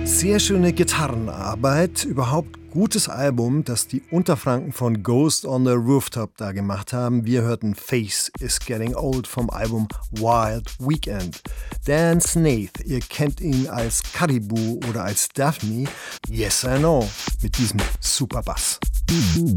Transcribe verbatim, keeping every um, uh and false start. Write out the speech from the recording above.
Sehr schöne Gitarrenarbeit, überhaupt gutes Album, das die Unterfranken von Ghost on the Rooftop da gemacht haben. Wir hörten Face is Getting Old vom Album Wild Weekend. Dan Snaith, ihr kennt ihn als Caribou oder als Daphne. Yes, I know, mit diesem Superbass.